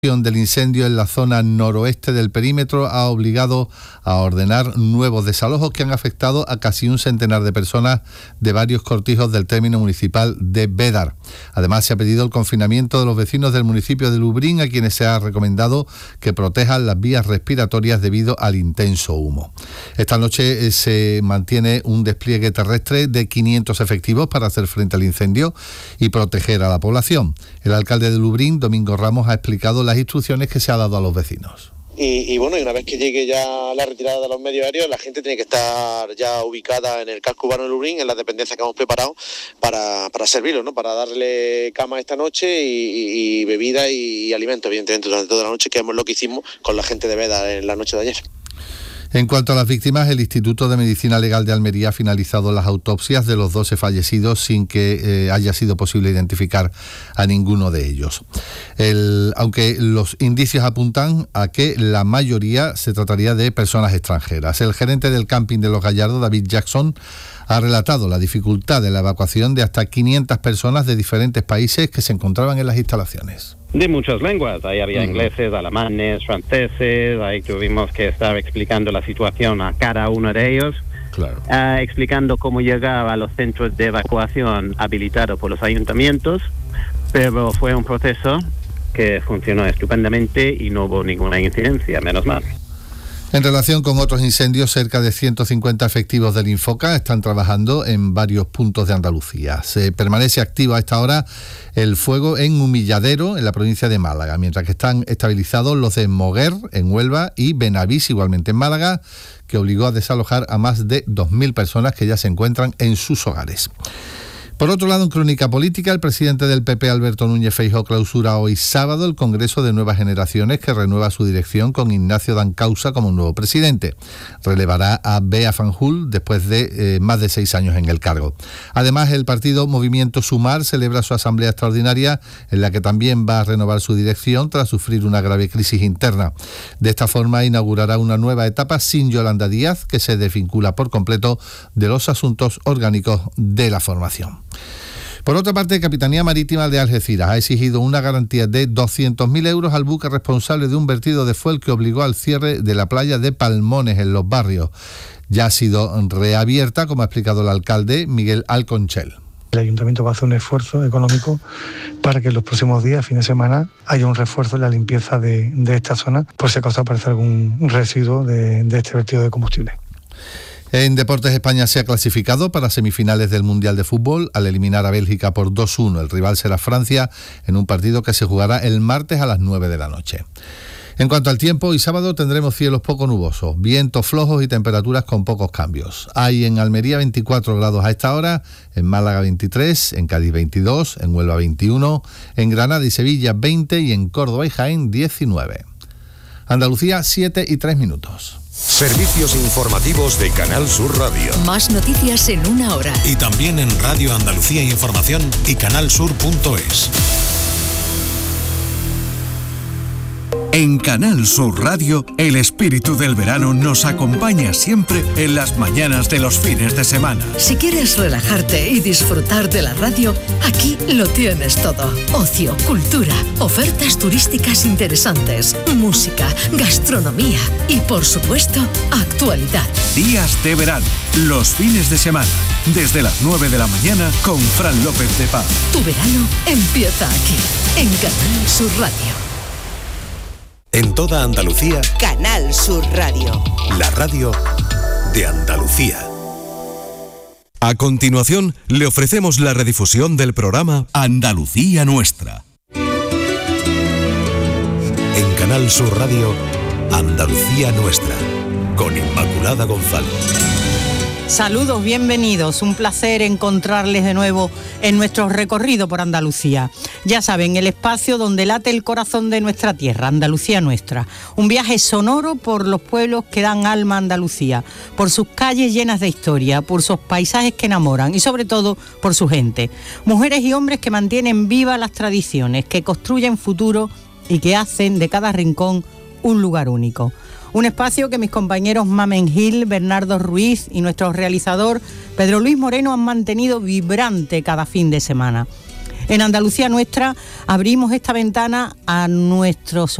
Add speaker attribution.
Speaker 1: del incendio en la zona noroeste del perímetro ha obligado a ordenar nuevos desalojos que han afectado a casi un centenar de personas de varios cortijos del término municipal de Bédar. Además, se ha pedido el confinamiento de los vecinos del municipio de Lubrín, a quienes se ha recomendado que protejan las vías respiratorias debido al intenso humo. Esta noche se mantiene un despliegue terrestre de 500 efectivos para hacer frente al incendio y proteger a la población. El alcalde de Lubrín, Domingo Ramos, ha explicado las instrucciones que se ha dado a los vecinos.
Speaker 2: Y bueno, y una vez que llegue ya la retirada de los medios aéreos, la gente tiene que estar ya ubicada en el casco urbano de Lubrín, en las dependencias que hemos preparado para servirlo, ¿no? Para darle cama esta noche y bebida y alimento, evidentemente, durante toda la noche, que es lo que hicimos con la gente de Veda en la noche de ayer.
Speaker 1: En cuanto a las víctimas, el Instituto de Medicina Legal de Almería ha finalizado las autopsias de los 12 fallecidos sin que haya sido posible identificar a ninguno de ellos. Aunque los indicios apuntan a que la mayoría se trataría de personas extranjeras. El gerente del camping de Los Gallardos, David Jackson, ha relatado la dificultad de la evacuación de hasta 500 personas de diferentes países que se encontraban en las instalaciones.
Speaker 3: De muchas lenguas, ahí había ingleses, alemanes, franceses, ahí tuvimos que estar explicando la situación a cada uno de ellos, claro. Explicando cómo llegaba a los centros de evacuación habilitados por los ayuntamientos, pero fue un proceso que funcionó estupendamente y no hubo ninguna incidencia, menos mal.
Speaker 1: En relación con otros incendios, cerca de 150 efectivos del Infoca están trabajando en varios puntos de Andalucía. Se permanece activo a esta hora el fuego en Humilladero, en la provincia de Málaga, mientras que están estabilizados los de Moguer, en Huelva, y Benavís, igualmente en Málaga, que obligó a desalojar a más de 2.000 personas que ya se encuentran en sus hogares. Por otro lado, en Crónica Política, el presidente del PP, Alberto Núñez Feijóo, clausura hoy sábado el Congreso de Nuevas Generaciones, que renueva su dirección con Ignacio Dancausa como nuevo presidente. Relevará a Bea Fanjul después de más de 6 años en el cargo. Además, el partido Movimiento Sumar celebra su asamblea extraordinaria, en la que también va a renovar su dirección tras sufrir una grave crisis interna. De esta forma, inaugurará una nueva etapa sin Yolanda Díaz, que se desvincula por completo de los asuntos orgánicos de la formación. Por otra parte, Capitanía Marítima de Algeciras ha exigido una garantía de 200.000 euros al buque responsable de un vertido de fuel que obligó al cierre de la playa de Palmones en Los Barrios. Ya ha sido reabierta, como ha explicado el alcalde Miguel Alconchel.
Speaker 4: El ayuntamiento va a hacer un esfuerzo económico para que en los próximos días, fin de semana, haya un refuerzo en la limpieza de esta zona, por si acaso aparece algún residuo de este vertido de combustible.
Speaker 1: En Deportes, España se ha clasificado para semifinales del Mundial de Fútbol al eliminar a Bélgica por 2-1. El rival será Francia en un partido que se jugará el martes a las 9 de la noche. En cuanto al tiempo, hoy sábado tendremos cielos poco nubosos, vientos flojos y temperaturas con pocos cambios. Hay en Almería 24 grados a esta hora, en Málaga 23, en Cádiz 22, en Huelva 21, en Granada y Sevilla 20 y en Córdoba y Jaén 19. Andalucía, 7:03.
Speaker 5: Servicios informativos de Canal Sur Radio.
Speaker 6: Más noticias en una hora.
Speaker 5: Y también en Radio Andalucía Información y canalsur.es. En Canal Sur Radio, el espíritu del verano nos acompaña siempre en las mañanas de los fines de semana.
Speaker 6: Si quieres relajarte y disfrutar de la radio, aquí lo tienes todo. Ocio, cultura, ofertas turísticas interesantes, música, gastronomía y, por supuesto, actualidad.
Speaker 5: Días de verano, los fines de semana, desde las 9 de la mañana con Fran López de Paz.
Speaker 6: Tu verano empieza aquí, en Canal Sur Radio.
Speaker 5: En toda Andalucía,
Speaker 7: Canal Sur Radio.
Speaker 5: La radio de Andalucía. A continuación, le ofrecemos la redifusión del programa Andalucía Nuestra. En Canal Sur Radio, Andalucía Nuestra, con Inmaculada González.
Speaker 8: Saludos, bienvenidos. Un placer encontrarles de nuevo en nuestro recorrido por Andalucía. Ya saben, el espacio donde late el corazón de nuestra tierra, Andalucía Nuestra. Un viaje sonoro por los pueblos que dan alma a Andalucía, por sus calles llenas de historia, por sus paisajes que enamoran y sobre todo por su gente. Mujeres y hombres que mantienen vivas las tradiciones, que construyen futuro y que hacen de cada rincón un lugar único. Un espacio que mis compañeros Mamen Gil, Bernardo Ruiz y nuestro realizador Pedro Luis Moreno han mantenido vibrante cada fin de semana. En Andalucía Nuestra abrimos esta ventana a nuestros